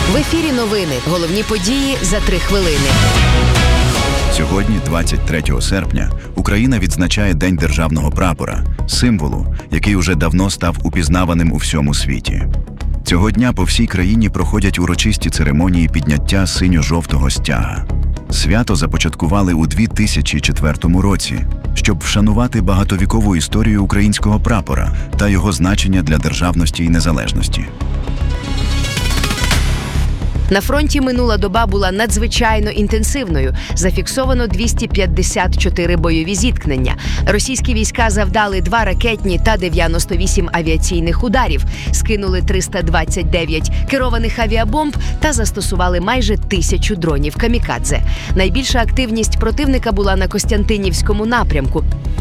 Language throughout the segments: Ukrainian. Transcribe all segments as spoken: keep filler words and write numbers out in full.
В ефірі новини. Головні події за три хвилини. Сьогодні, двадцять третього серпня, Україна відзначає День державного прапора, символу, який уже давно став упізнаваним у всьому світі. Цього дня по всій країні проходять урочисті церемонії підняття синьо-жовтого стяга. Свято започаткували у дві тисячі четвертому році, щоб вшанувати багатовікову історію українського прапора та його значення для державності і незалежності. На фронті минула доба була надзвичайно інтенсивною. Зафіксовано двісті п'ятдесят чотири бойові зіткнення. Російські війська завдали два ракетні та дев'яносто вісім авіаційних ударів, скинули триста двадцять дев'ять керованих авіабомб та застосували майже тисячу дронів камікадзе. Найбільша активність противника була на Костянтинівському напрямку.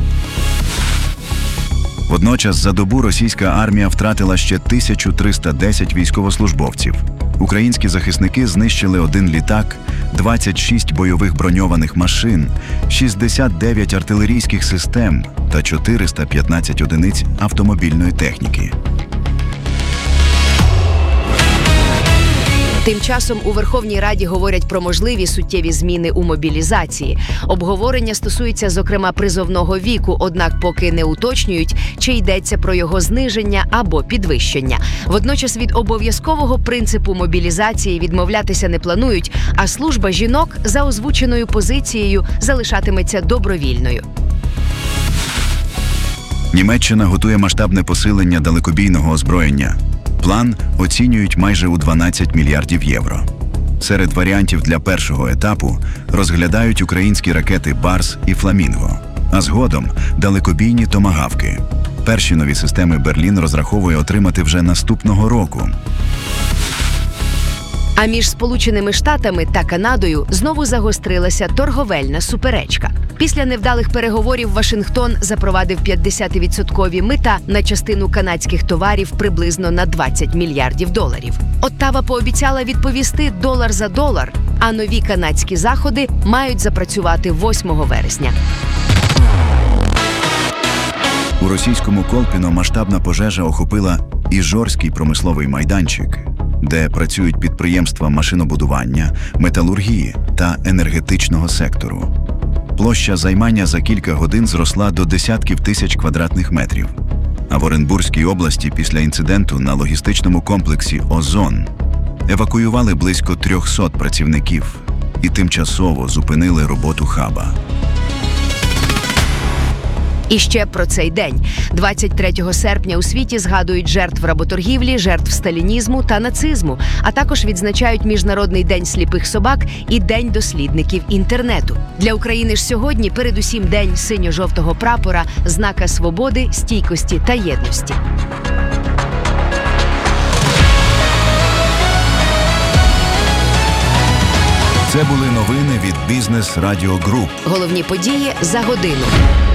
Водночас за добу російська армія втратила ще тисячу триста десять військовослужбовців. Українські захисники знищили один літак, двадцять шість бойових броньованих машин, шістдесят дев'ять артилерійських систем та чотириста п'ятнадцять одиниць автомобільної техніки. Тим часом у Верховній Раді говорять про можливі суттєві зміни у мобілізації. Обговорення стосується, зокрема, призовного віку, однак поки не уточнюють, чи йдеться про його зниження або підвищення. Водночас від обов'язкового принципу мобілізації відмовлятися не планують, а служба жінок за озвученою позицією залишатиметься добровільною. Німеччина готує масштабне посилення далекобійного озброєння. План оцінюють майже у дванадцять мільярдів євро. Серед варіантів для першого етапу розглядають українські ракети «Барс» і «Фламінго», а згодом – далекобійні томагавки. Перші нові системи Берлін розраховує отримати вже наступного року. А між Сполученими Штатами та Канадою знову загострилася торговельна суперечка. Після невдалих переговорів Вашингтон запровадив п'ятдесятивідсоткові мита на частину канадських товарів приблизно на двадцять мільярдів доларів. Оттава пообіцяла відповісти долар за долар, а нові канадські заходи мають запрацювати восьмого вересня. У російському Колпіно масштабна пожежа охопила Іжорський промисловий майданчик, де працюють підприємства машинобудування, металургії та енергетичного сектору. Площа займання за кілька годин зросла до десятків тисяч квадратних метрів. А в Оренбурзькій області після інциденту на логістичному комплексі «Озон» евакуювали близько трьохсот працівників і тимчасово зупинили роботу хаба. І ще про цей день. двадцять третього серпня у світі згадують жертв работоргівлі, жертв сталінізму та нацизму, а також відзначають Міжнародний день сліпих собак і День дослідників інтернету. Для України ж сьогодні передусім День синьо-жовтого прапора, знака свободи, стійкості та єдності. Це були новини від Бізнес Радіо Груп. Головні події за годину.